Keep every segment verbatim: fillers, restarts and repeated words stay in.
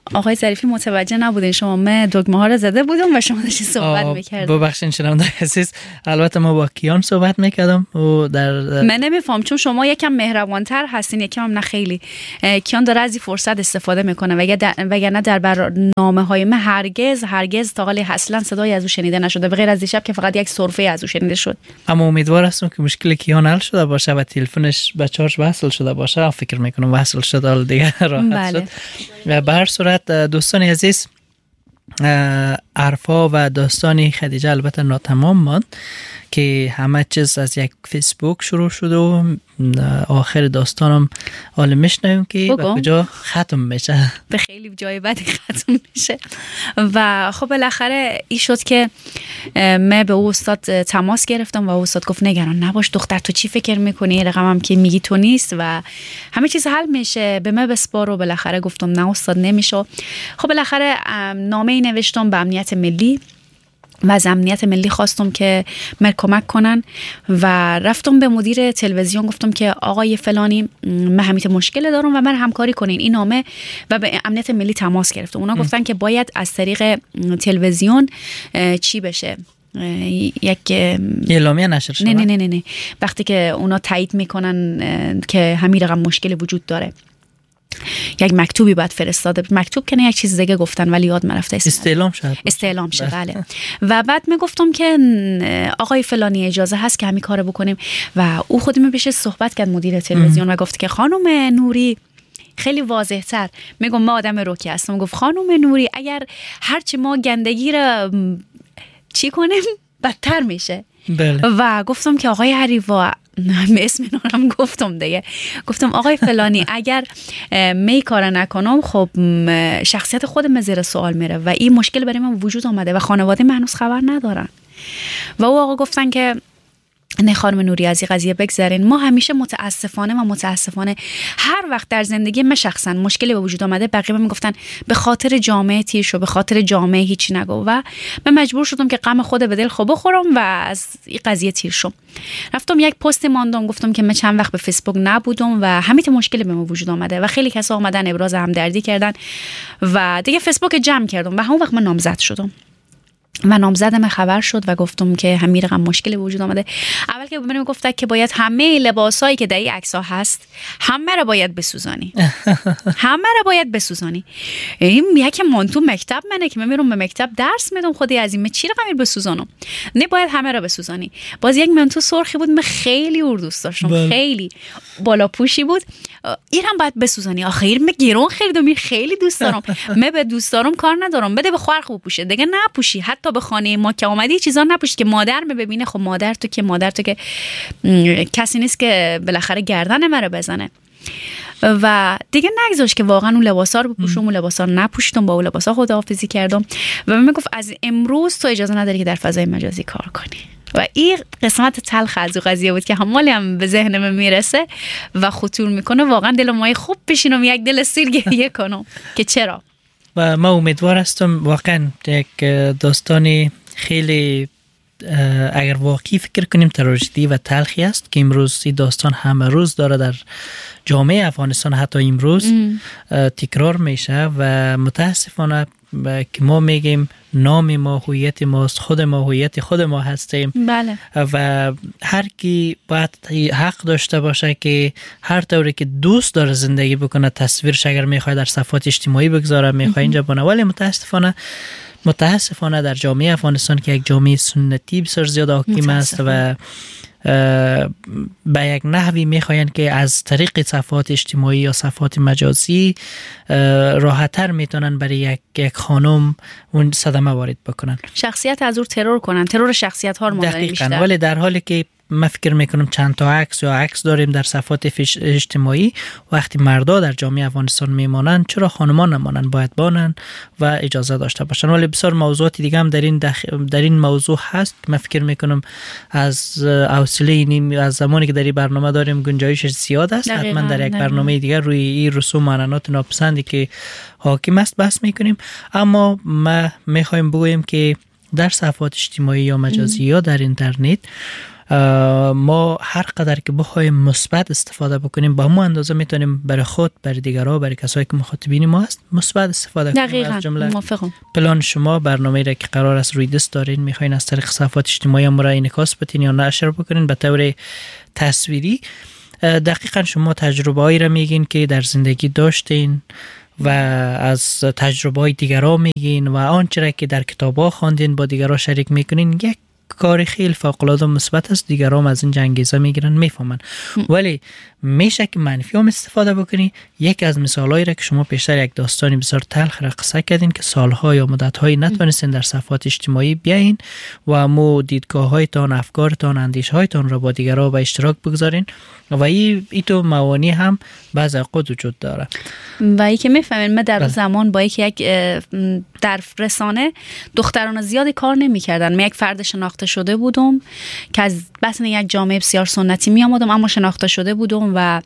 آقای ظریفی متوجه نبودین شما من دگمه ها رو زده بودم و شما داشتین صحبت میکردین. ببخشید شنونده عزیز، البته ما با کیان صحبت میکردم و در من نمیفهم چون شما یکم مهربانتر هستین یکم هم نه خیلی. کیان داره از این فرصت استفاده میکنه وگرنه در برنامه های من هرگز هرگز تا حالا اصلا صدای از او شنیده نشده به غیر از دیشب که فقط یک سرفه از او شنیده شد. اما امیدوار هستم که مشکل کیان حل شده باشه و تلفنش به چارج وصل شده باشه. فکر میکنم وصل شده، حال دیگه راحت بله. شد. به هر صورت دوستان عزیز، عرفا و داستان خدیجه البته ناتمام ماند که همه چیز از یک فیسبوک شروع شد و آخر داستانم حالا میشنویم که به کجا ختم میشه. به خیلی جای بدی ختم میشه. و خب بالاخره این شد که من به او استاد تماس گرفتم و او استاد گفت نگران نباش دختر، تو چی فکر میکنی؟ رقمم که میگی تو نیست و همه چیز حل میشه، به من بسپار. و بالاخره گفتم نه استاد نمیشه. خب بالاخره نامه‌ای نوشتم به امنیت ملی و از امنیت ملی خواستم که من کمک کنن و رفتم به مدیر تلویزیون گفتم که آقای فلانی من همیت مشکل دارم و من همکاری کنین این نامه، و به امنیت ملی تماس گرفتم. اونا گفتن که باید از طریق تلویزیون چی بشه، یک اعلامیه نشر شود. نه نه نه نه وقتی که اونا تایید میکنن که همین رقم مشکل وجود داره یک مکتوبی باید فرستاده. مکتوب که نه یک چیز دیگه گفتن ولی یاد مرفته استعلام شد. استعلام شد بله. و بعد میگفتم که آقای فلانی اجازه هست که همین کارو بکنیم و او خودم بشه صحبت کرد مدیر تلویزیون و گفت که خانم نوری خیلی واضح تر، میگم ما آدم روکی هستم، گفت خانم نوری اگر هرچی ما گندگی رو چی کنیم بدتر میشه. بله. و گفتم که آقای حریوا اسم نورم گفتم دیگه، گفتم آقای فلانی اگر می کار نکنم خب شخصیت خودم زیر سوال میره و این مشکل برای من وجود آمده و خانواده من هنوز خبر ندارن. و او آقا گفتن که نه خانم نوری از این قضیه بگذارین، ما همیشه متاسفانه و متاسفانه هر وقت در زندگی من شخصا مشکلی به وجود آمده بقیه من گفتن به خاطر جامعه تیر شو، به خاطر جامعه هیچی نگو و من مجبور شدم که غم خود به دل خود بخورم و از این قضیه تیر شم. رفتم یک پست ماندم گفتم که من چند وقت به فیسبوک نبودم و همین مشکلی به من وجود آمده و خیلی کسا اومدن ابراز همدردی کردن و دیگه فیسبوک جمع کردم و همون وقت من نامزد شدم. و نامزدم خبر شد و گفتم که همین رقم مشکل وجود آمده. اول که ببینم گفتن که باید همه لباسایی که در این عکس‌ها هست همه رو باید بسوزانی. همه رو باید بسوزانی. این یک مانتو مکتب منه که من میرم به مکتب درس میدم، خودی از این چی رقم بسوزانم؟ نه باید همه رو بسوزانی. باز یک مانتو سرخی بود من خیلی اور دوست داشتم. بل. خیلی بالا پوشی بود. این هم باید بسوزانی. آخر من گرون خریدم، این خیلی دوست دارم. من به دوست دارم کار ندارم. بده به خواهر خوب پوشه. دیگه نپوشی. حتی به خانه ما که اومدی چیزا نپوشید که مادر me ببینه. خب مادر تو که مادر تو که کسی نیست که بالاخره گردن مرا بزنه. و دیگه نگذاشت که واقعا اون لباسا رو بپوشم. اون لباسا رو نپوشیدم، با اون لباسا خداحافظی کردم و من میگفت از امروز تو اجازه نداری که در فضای مجازی کار کنی. و این قسمت تلخ از قضیه بود که همالی هم به ذهن من میرسه و خطور میکنه. واقعا دل مای خوب بشینم یک دل سیر گریه کنم که چرا. و ما امیدوار هستم واقعا یک داستانی خیلی اگر واقعی فکر کنیم تراژدی و تلخی است که امروز این داستان همه روز داره در جامعه افغانستان حتی امروز تکرار میشه و متاسفانه که ما میگیم نام ما هویت ماست، خود ما هویت خود ما هستیم. بله. و هر کی باید حق داشته باشه که هر طوری که دوست داره زندگی بکنه تصویرش اگر میخواد در صفحات اجتماعی بگذاره میخواد اینجا بونه. ولی متاسفانه متاسفانه در جامعه افغانستان که یک جامعه سنتی بسیار زیاد حاکم است و به یک نحوی میخواین که از طریق صفحات اجتماعی یا صفحات مجازی راحت‌تر میتونن برای یک یک خانم اون صدمه وارد بکنن، شخصیت از او ترور کنن، ترور شخصیت ها رو ما داریم بیشتر. دقیقاً. ولی در حالی که من فکر میکنم چند تا عکس یا عکس داریم در صفحات اجتماعی، وقتی مردا در جامعه افغانستان میمانند چرا خانمان نمانند؟ باید بانند و اجازه داشته باشن. ولی بسیار موضوعات دیگه هم در این دخ... در این موضوع هست که من فکر میکنم از حوصله این از زمانی که در این برنامه داریم گنجایشش زیاد است. حتما در یک برنامه دیگه روی این رسوم و عنعنات ناپسندی که حاکم است بحث میکنیم. اما ما میخوایم بگوییم که در صفحات اجتماعی یا مجازی ام. یا در اینترنت ما هر قدر که بخوایم مثبت استفاده بکنیم با همون اندازه میتونیم برای خود، برای دیگرها، برای کسایی که مخاطبین ما هست مثبت استفاده کنیم. دقیقاً موافقم. پلان شما، برنامه‌ای را که قرار است روی دست دارین میخواین از طریق صفحات اجتماعی هم را انعکاس بدین یا نشر بکنین به طور تصویری، دقیقاً شما تجربه‌ای را میگین که در زندگی داشتین و از تجربه‌های دیگرها میگین و آنچه را که در کتاب‌ها خواندین با دیگرها شریک میکنین. یک کار خیلی فوق‌العاده مثبت است، دیگران از این انگیزه میگیرن، میفهمن. ولی میشه که منفی هم استفاده بکنی. یکی از مثالایی را که شما پیشتر یک داستانی بسیار تلخ را قصه کردین که سالها یا مدت‌های نتونستین در صفحات اجتماعی بیاین و مو دیدگاه‌هایتان، افکارتان، اندیشه‌هایتان را با دیگران به اشتراک بگذارین و این ایتو موانی هم بعضی اوقات وجود داره. و ای که میفهمین من در بله. زمان با یک یک در رسانه دختران زیادی کار نمی‌کردن. من یک فرد شناخته شده بودم که از بطن یک جامعه بسیار سنتی می آمدم، اما شناخته شده بودم و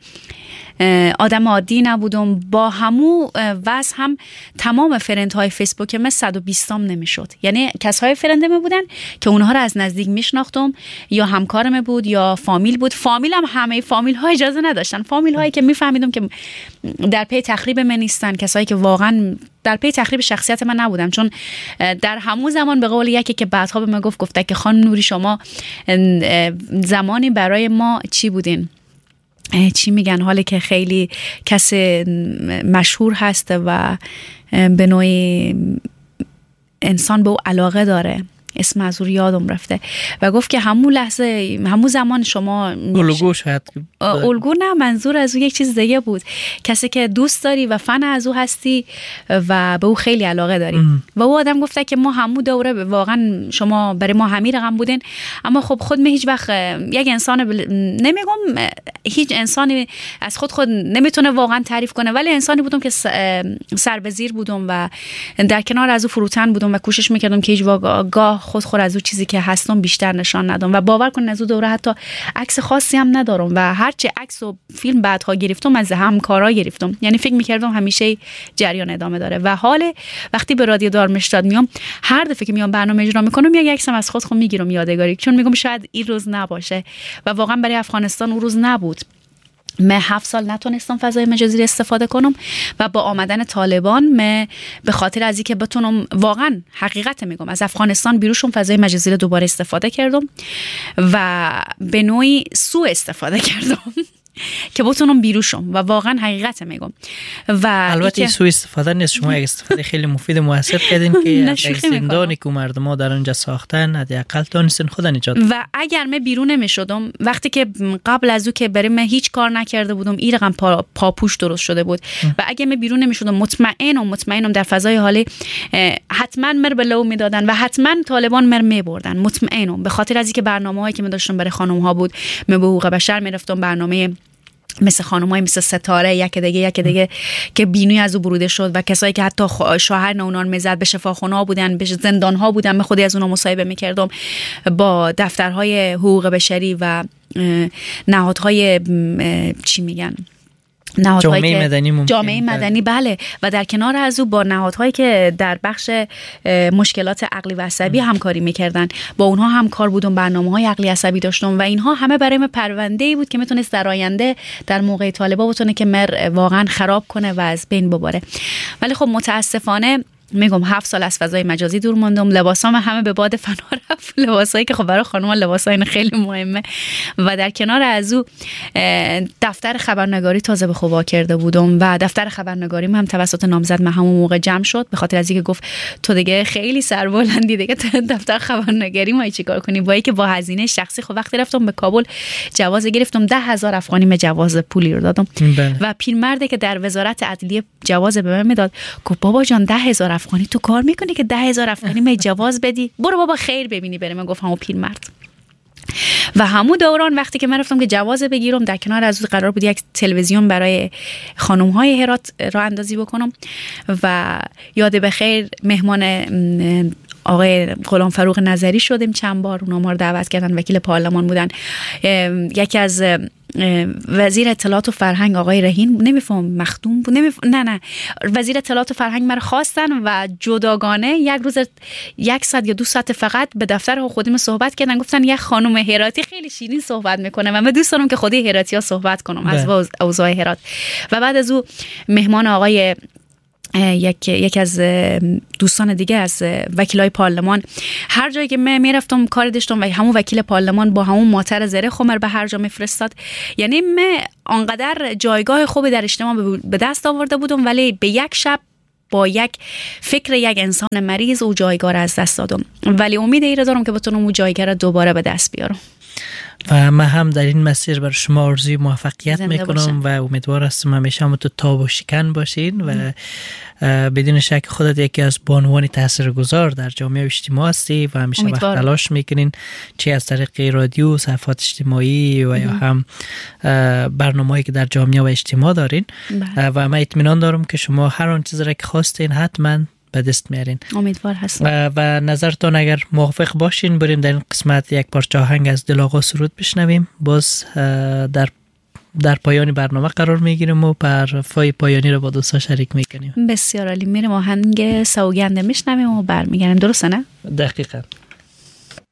آدم عادی نبودم. با همو وضع هم تمام فرند های فیسبوک من صد و بیست تام نمیشد. یعنی کسای فرنده می بودن که اونها رو از نزدیک میشناختم، یا همکارم بود یا فامیل بود. فامیل هم همه فامیل ها اجازه نداشتن. فامیل هایی که میفهمیدم که در پی تخریب من نیستن، کسایی که واقعا در پی تخریب شخصیت من نبودم. چون در همون زمان به قول یکی که بعدها به من گفت گفته که خانم نوری شما زمانی برای ما چی بودین، چی میگن، حالی که خیلی کس مشهور هست و به نوعی انسان به او علاقه داره، اسم از او یادم رفته، و گفت که همون لحظه همون زمان شما الگو شاید الگو نه، منظور از او یک چیز دیگه بود، کسی که دوست داری و فن از او هستی و به او خیلی علاقه داری. ام. و او آدم گفته که ما همون دوره واقعا شما برای ما همین رقم بودین. اما خب خود من هیچ وقت یک انسان بل... نمیگم هیچ انسانی از خود خود نمیتونه واقعا تعریف کنه، ولی انسانی بودم که سر به زیر بودم و در کنار از او فروتن بودم و کوشش میکردم که هیچ واقعا خود خود از او چیزی که هستم بیشتر نشان ندم. و باور کنید از او دوره حتی عکس خاصی هم ندارم و هرچی عکس و فیلم بعدها گرفتم از همکارا گرفتم. یعنی فکر میکردم همیشه جریان ادامه داره. و حال وقتی به رادیو دارمشتاد میام، هر دفعه که میام برنامه اجرا میکنم یک عکسم از خود خود میگیرم یادگاری، چون میگم شاید این روز نباشه. و واقعا برای افغانستان اون روز نبود. من هفت سال نتونستم فضای مجازی استفاده کنم و با آمدن طالبان من به خاطر از اینکه بتونم واقعا حقیقت میگم از افغانستان بیروشم فضای مجازی دوباره استفاده کردم و به نوعی سوء استفاده کردم که بتونم بیروشم و واقعا حقیقت میگم. و البته این سوء استفاده نیست، شما یک استفاده خیلی مفید موثر کردین که یک زندانی که مردم ها در اونجا ساختن حداقل تونستین خود نجات. و اگر من بیرون نمیشدم، وقتی که قبل از او که برای من هیچ کار نکرده بودم، این رقم پا، پاپوش درست شده بود ام. و اگه من بیرون نمیشدم مطمئنم مطمئنم در فضای حالی حتما مر به لو میدادن و حتما طالبان مر میبردن، مطمئنم. به خاطر از اینکه برنامه‌هایی که من داشتم برای خانم ها بود، من به حقوق بشر میرفتم، برنامه مثل خانم‌های مثل ستاره یک دیگه یک دیگه که بینوی از او بروده شد و کسایی که حتی شوهر نونان میزد به شفاخانه‌ها بودن، به زندان‌ها بودن، من خودی از اونها مصاحبه می‌کردم با دفترهای حقوق بشری و نهادهای چی میگن جامعه مدنی ممکن جامعه مدنی بله. و در کنار از او با نهادهایی که در بخش مشکلات عقلی و عصبی همکاری میکردن، با اونها هم کار بودم، برنامه‌های عقلی عصبی داشتم و اینها همه برای من پرونده‌ای بود که میتونست در آینده در موقع طالبا بتونه که مر واقعا خراب کنه و از بین ببره. ولی خب متاسفانه میگم هفت سال از فضای مجازی دور موندم، لباسام همه به باد فنا رفت، لباسایی که خب برای خانم‌ها لباسای خیلی مهمه. و در کنار از او دفتر خبرنگاری تازه به خوبا کرده بودم و دفتر خبرنگاریم هم توسط نامزد من همون موقع جمع شد، به خاطر از اینکه گفت تو دیگه خیلی سربلندی دیگه دفتر خبرنگاری ما چیکار کنی، با اینکه با هزینه شخصی خب وقتی رفتم به کابل جواز گرفتم، ده هزار افغانی من جواز پولی رو دادم بله. و پیرمرده که در وزارت عدلیه جواز به من میداد گفت بابا جان ده هزار افغانی تو کار میکنی که ده هزار افغانی می جواز بدی، برو بابا خیر ببینی بره. من گفتم همون پیرمرد. و همون دوران وقتی که من رفتم که جواز بگیرم، در کنار از اون قرار بود یک تلویزیون برای خانم های هرات راه اندازی بکنم و یاد بخیر مهمان آقای غلام فروغ نظری شدیم چند بار، اونا ما رو دعوت کردن، وکیل پارلمان بودن. یکی از وزیر اطلاعات و فرهنگ آقای رهین، نمیفهم مخدوم بود نمیف... نه نه وزیر اطلاعات و فرهنگ مرا خواستن و جداگانه یک روز یک ساعت یا دو ساعت فقط به دفتر خودم صحبت کردن. گفتن یک خانم هراتی خیلی شیرین صحبت میکنه و من دوست دارم که خودی هراتی ها صحبت کنم از اوضاع هرات. و بعد از او مهمان آقای یک یک از دوستان دیگه از وکیلای پارلمان، هر جایی که من میرفتم کار داشتم و همون وکیل پارلمان با همون ماتر زره خمر به هر جا میفرستاد. یعنی من آنقدر جایگاه خوبی در اجتماع به دست آورده بودم، ولی به یک شب با یک فکر یک انسان مریض او جایگاه را از دست دادم، ولی امید ای را دارم که بتونم او جایگاه را دوباره به دست بیارم. و من هم در این مسیر بر شما آرزوی موفقیت میکنم و امیدوار هستم همیشه هم تو تاب و شکن باشین و بدون شک خودت یکی از بانوان تاثیرگذار در جامعه اجتماعی هستی و همیشه وقت تلاش میکنین، چه از طریق رادیو، صفحات اجتماعی و یا هم برنامه‌ای که در جامعه و اجتماع دارین. و من اطمینان دارم که شما هر آن چیزی را که خواستین حتما به دست میارین. امیدوار هستم. و, و نظرتون اگر موافق باشین بریم در این قسمت یک پارچه آهنگ از دل آقا سرود بشنویم. باز در در پایانی برنامه قرار میگیریم و حرفای پایانی رو با دوستا شریک میکنیم. بسیار عالی. میریم آهنگ سوگند میشنویم و برمیگردیم. درسته نه؟ دقیقاً.